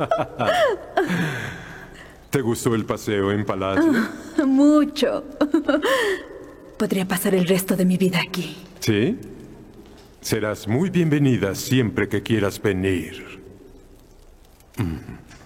¿Te gustó el paseo en Palacio? Mucho. Podría pasar el resto de mi vida aquí. ¿Sí? Serás muy bienvenida siempre que quieras venir.